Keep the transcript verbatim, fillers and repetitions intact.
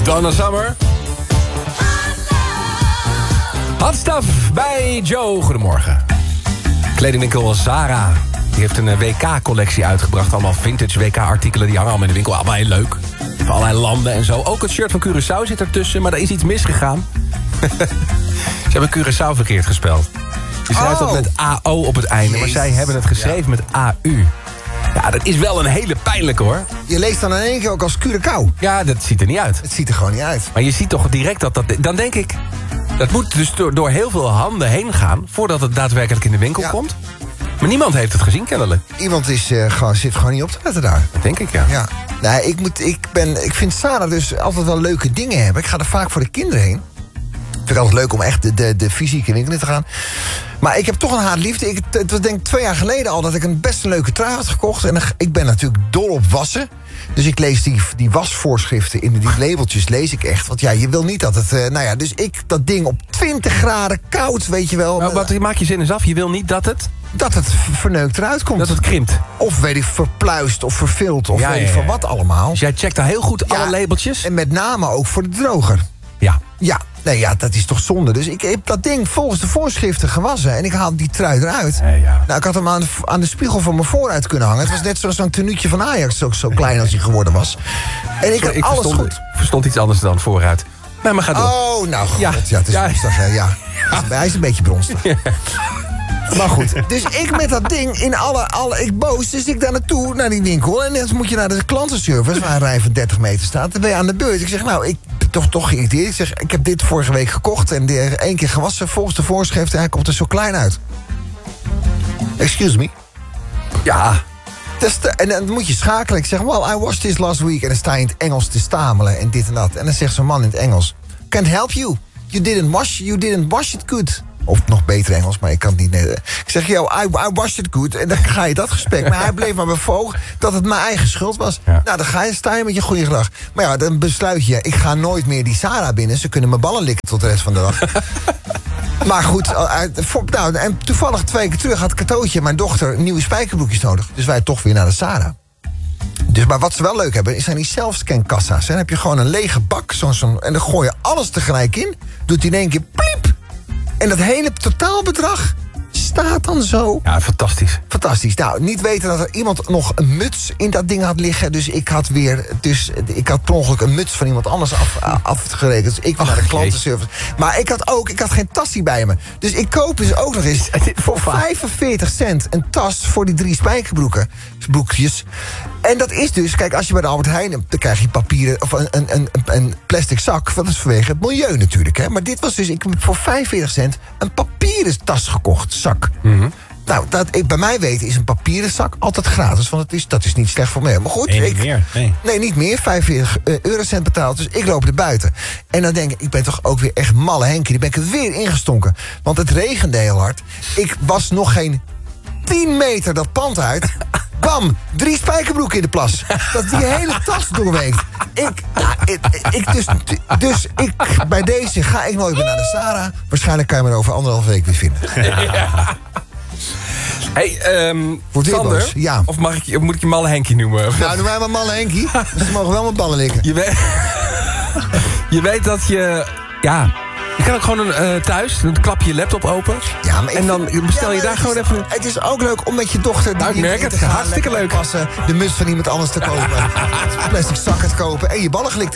Donna Summer. Hot Stuff bij Joe. Goedemorgen. Kledingwinkel Zara. Die heeft een W K-collectie uitgebracht. Allemaal vintage W K-artikelen. Die hangen allemaal in de winkel. Allemaal heel leuk. Van allerlei landen en zo. Ook het shirt van Curaçao zit ertussen. Maar er is iets misgegaan. Ze hebben Curaçao verkeerd gespeld. Je schrijft oh. dat met A O op het einde. Jezus. Maar zij hebben het geschreven ja. met A U. Ja, dat is wel een hele pijnlijke, hoor. Je leest dan in één keer ook als Curaçao. Ja, dat ziet er niet uit. Het ziet er gewoon niet uit. Maar je ziet toch direct dat dat... Dan denk ik... Dat moet dus door, door heel veel handen heen gaan... voordat het daadwerkelijk in de winkel ja. komt. Maar niemand heeft het gezien, kennelijk. Iemand is, uh, gewoon, zit gewoon niet op te letten daar. Dat denk ik, ja. ja. Nee, ik, moet, ik, ben, ik vind Zara dus altijd wel leuke dingen hebben. Ik ga er vaak voor de kinderen heen. Ik vind het altijd leuk om echt de, de, de fysieke winkel in te gaan. Maar ik heb toch een haatliefde. Ik, het was denk ik twee jaar geleden al dat ik een best een leuke trui had gekocht. En ik ben natuurlijk dol op wassen. Dus ik lees die, die wasvoorschriften in die labeltjes lees ik echt. Want ja, je wil niet dat het... Uh, nou ja, dus ik dat ding op twintig graden koud, weet je wel. Nou, wat, maak je zin eens af. Je wil niet dat het... Dat het verneukt eruit komt. Dat het krimpt. Of weet ik, verpluist of vervilt. Of ja, weet ik ja, van ja. wat allemaal. Dus jij checkt daar heel goed ja, alle labeltjes. En met name ook voor de droger. Ja. Ja, nee, ja, dat is toch zonde. Dus ik heb dat ding volgens de voorschriften gewassen. En ik haal die trui eruit. Ja, ja. Nou, ik had hem aan de, aan de spiegel van mijn vooruit kunnen hangen. Het was net zoals zo'n tenuutje van Ajax. Ook zo klein als hij geworden was. En ik Sorry, had ik alles verstond, goed. verstond iets anders dan vooruit. Nee, maar ga door. Oh, nou god. Ja, ja het is ja. woensdag, hè, ja. Hij is een beetje bronstig. Ja. Maar goed, dus ik met dat ding in alle, alle... Ik boos, dus ik daar naartoe, naar die winkel. En dan moet je naar de klantenservice, waar een rij van dertig meter staat. Dan ben je aan de beurt. Ik zeg, nou, ik ben toch, toch geïrriteerd. Ik zeg, ik heb dit vorige week gekocht en één keer gewassen volgens de voorschrift. En hij komt er zo klein uit. Excuse me? Ja. Dus de, en dan moet je schakelen. Ik zeg, well, I watched this last week. En dan sta je in het Engels te stamelen en dit en dat. En dan zegt zo'n man in het Engels, can't help you. You didn't wash, you didn't wash it good. Of nog beter Engels, maar ik kan het niet... Nee. Ik zeg, yo, I, I washed it good. En dan ga je dat gesprek. Maar hij bleef maar bevoogd dat het mijn eigen schuld was. Ja. Nou, dan ga je, sta je met je goede gedrag. Maar ja, dan besluit je, ik ga nooit meer die Zara binnen. Ze kunnen mijn ballen likken tot de rest van de dag. Maar goed, nou, en toevallig twee keer terug had Katootje, mijn dochter, nieuwe spijkerbroekjes nodig. Dus wij toch weer naar de Zara. Dus, maar wat ze wel leuk hebben, zijn die zelfscankassa's. Dan heb je gewoon een lege bak, zo, zo, en dan gooi je alles tegelijk in. Doet hij in één keer pliep. En dat hele totaalbedrag staat dan zo. Ja, fantastisch. Fantastisch. Nou, niet weten dat er iemand nog een muts in dat ding had liggen. Dus ik had weer... Dus ik had per ongeluk een muts van iemand anders af, afgerekend. Dus ik was naar de klantenservice. Maar ik had ook... Ik had geen tassie bij me. Dus ik koop dus ook nog eens voor vijfenveertig cent een tas voor die drie spijkerbroeken. Broekjes. En dat is dus... Kijk, als je bij de Albert Heijn... Dan krijg je papieren... Of een, een, een, een plastic zak. Dat is vanwege het milieu natuurlijk. Hè. Maar dit was dus... Ik heb voor vijfenveertig cent een papieren tas gekocht. Zak. Mm-hmm. Nou, dat ik bij mij weet is een papieren zak altijd gratis. Want het is, dat is niet slecht voor mij. Maar goed, nee, ik, niet meer. Nee. nee, niet meer. vijfenveertig eurocent betaald. Dus ik loop er buiten. En dan denk ik, ik ben toch ook weer echt malle Henkie. Die ben ik het weer ingestonken. Want het regende heel hard. Ik was nog geen tien meter dat pand uit. Bam, drie spijkerbroeken in de plas. Dat die hele tas doorweekt. Ik, nou, ik, ik dus, dus ik, bij deze ga ik nooit meer naar de Zara. Waarschijnlijk kan je me er over anderhalf week weer vinden. Ja. Hey, um, Sander, ja. of, mag ik, of moet ik je Malle Henkie noemen? Nou, noem mij maar Malle Henkie. Dus ze mogen wel mijn ballen likken. Je weet, je weet dat je... Ja, je kan ook gewoon een, uh, thuis, dan klap je je laptop open. Ja, maar en dan bestel ja, je daar gewoon is, even... Het is ook leuk om met je dochter... Nou, ik merk het, hartstikke leuk. Passen, de mus van iemand anders te kopen. Plastic zakken te kopen en je ballen gelikt te